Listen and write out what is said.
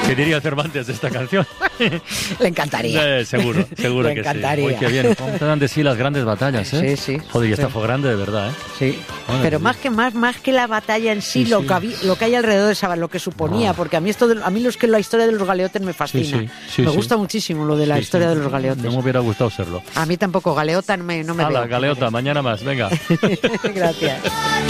¿Qué diría Cervantes de esta canción? Le encantaría. Seguro Le que encantaría. sí. Uy, qué bien. ¿Cómo te dan de sí las grandes batallas, eh? Sí. Joder, y esta Sí. fue grande de verdad, ¿eh? Sí, Bueno, pero sí. más que la batalla en sí, Sí, lo, sí. lo que hay alrededor de esa, lo que suponía, porque a mí a mí es que la historia de los galeotes me fascina. Sí, Me sí. gusta muchísimo lo de la Sí, historia sí. de los galeotes. No me hubiera gustado serlo. A mí tampoco, galeota no me Hala, veo. galeota, mañana más, venga. Gracias.